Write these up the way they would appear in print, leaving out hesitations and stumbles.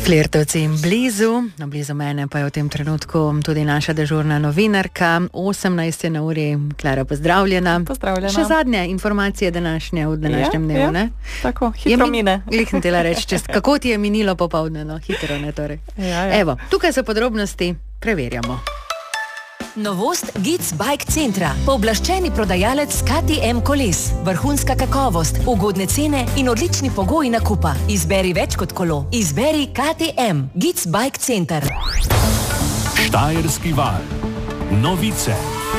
Flirtovci blizu, no blizu mene pa je v tem trenutku tudi naša dežurna novinarka. 18 je na uri. Klara, pozdravljena. Pozdravljena. Še zadnje informacije današnje v današnjem dnevu, ne? Tako, hitro mine. Lihnem tela reči, kako ti je minilo popoldne, no? Hitro, ne torej. Evo, tukaj so podrobnosti, preverjamo. Novost Gic Bike Centra. Pooblaščeni prodajalec KTM koles. Vrhunska kakovost, ugodne cene in odlični pogoji nakupa. Izberi več kot kolo. Izberi KTM. Gic Bike Center. Štajerski val. Novice.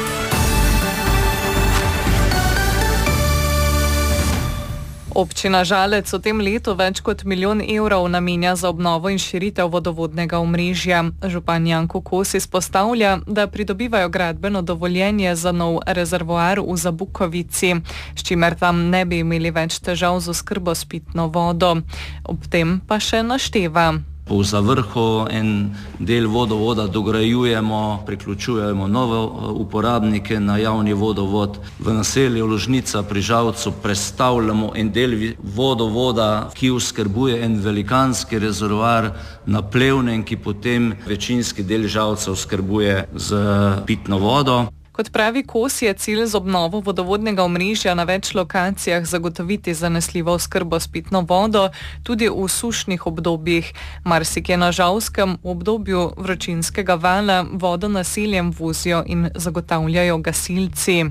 Občina Žalec v tem letu več kot 1 milijon evrov namenja za obnovo in širitev vodovodnega omrežja. Župan Janko Kos izpostavlja, da pridobivajo gradbeno dovoljenje za nov rezervoar v Zabukovici, s čimer tam ne bi imeli več težav z oskrbo s pitno vodo. Ob tem pa še našteva. Po zavrhu en del vodovoda dograjujemo, priključujemo nove uporabnike na javni vodovod. V naselju Ložnica pri Žalcu prestavljamo en del vodovoda, ki oskrbuje en velikanski rezervoar na Plevnem, ki potem večinski del Žalca oskrbuje z pitno vodo. Kot pravi Kos, je cilj z obnovo vodovodnega omrežja na več lokacijah zagotoviti zanesljivo oskrbo s pitno vodo tudi v sušnih obdobjih. Marsikje na Žalskem v obdobju vročinskega vala vodo naseljem vozijo in zagotavljajo gasilci.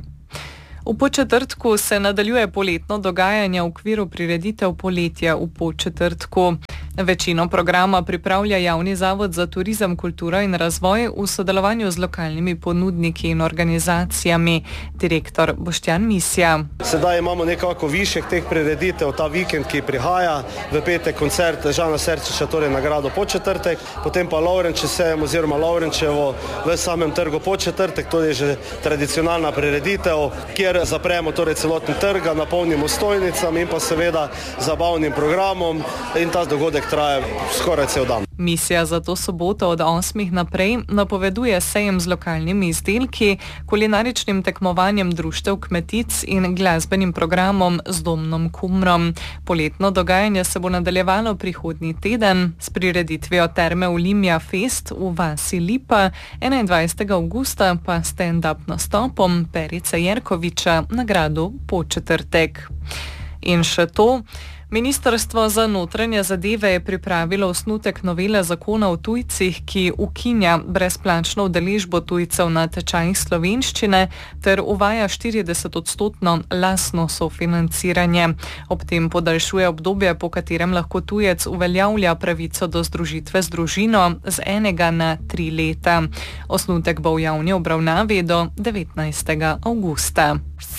V Podčetrtku se nadaljuje poletno dogajanje v okviru prireditev Poletja v Podčetrtku. Večino programa pripravlja Javni zavod za turizem, kulturo in razvoj v sodelovanju z lokalnimi ponudniki in organizacijami. Direktor Boštjan Misja. Sedaj imamo nekako višek teh prireditev ta vikend, ki prihaja. V petek koncert Žana Serčiča, torej nagrado Podčetrtek, potem pa Lovrenče sejem oziroma Lovrenčevo v samem trgu Podčetrtek, to je že tradicionalna prireditev, kjer zapremo torej celoten trg, napolnimo stojnicami in pa seveda zabavnim programom in ta dogodek traja skoraj cel dan. Misija za to soboto od 8 naprej napoveduje sejem z lokalnimi izdelki, kulinaričnim tekmovanjem društev kmetic in glasbenim programom z Domnom Kumrom. Poletno dogajanje se bo nadaljevalo prihodnji teden s prireditvijo Terme Olimia Fest v vasi Lipa, 21. avgusta pa stand-up nastopom Perice Jerkoviča na gradu Podčetrtek. In še to. Ministrstvo za notranje zadeve je pripravilo osnutek novele zakona o tujcih, ki ukinja brezplačno udeležbo tujcev na tečajih slovenščine ter uvaja 40-odstotno lastno sofinanciranje. Ob tem podaljšuje obdobje, po katerem lahko tujec uveljavlja pravico do združitve z družino z 1 na 3 leta. Osnutek bo v javni obravnavi do 19. avgusta.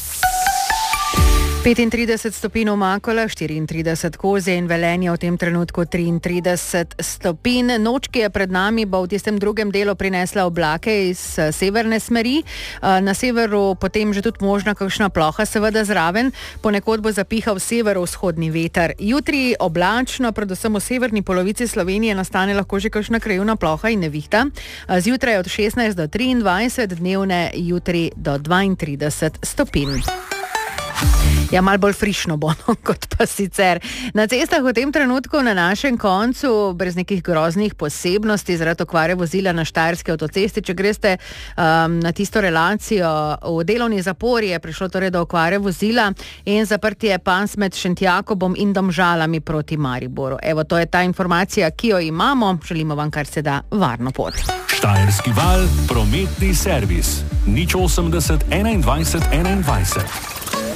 35 stopinj v Makolah, 34 Kozje in Velenje, v tem trenutku 33 stopinj. Noč, ki je pred nami, bo v tistem drugem delu prinesla oblake iz severne smeri. Na severu potem že tudi možna kakšna ploha, seveda zraven. Ponekod bo zapihal severovzhodni veter. Jutri oblačno, predvsem v severni polovici Slovenije nastane lahko že kakšna krajevna ploha in nevihta. Zjutraj od 16 do 23, dnevne jutri do 32 stopinj. Ja, malo bolj frišno bo, no, kot pa sicer. Na cestah v tem trenutku na našem koncu, brez nekih groznih posebnosti, zaradi okvare vozila na Štajerski avtocesti, če greste na tisto relacijo, v delovni zapor je prišlo torej do okvare vozila in zaprtje pas med Šentjakobom in Domžalami proti Mariboru. Evo, to je ta informacija, ki jo imamo. Želimo vam kar se da varno pot. Štajerski val, prometni servis. 080 21 21.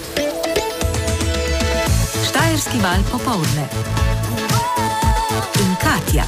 Štajerski val popoldne. In Katja.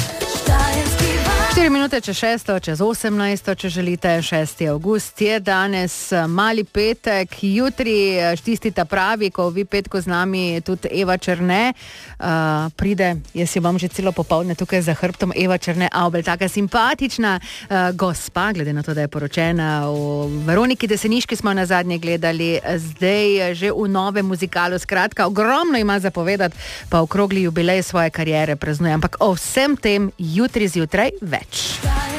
4 minute čez 6, čez 18, če želite, 6. avgust je danes, mali petek, jutri tisti ta pravi, ko vi petko z nami tudi Eva Černe pride, jaz si vam že celo popoldne tukaj za hrbtom, Eva Černe Avbelj, taka simpatična gospa, glede na to, da je poročena v Veroniki Deseniški, smo na zadnje gledali, zdaj že v novem muzikalu, skratka, ogromno ima zapovedati, pa okrogli jubilej svoje kariere praznuje, ampak o vsem tem jutri zjutraj več.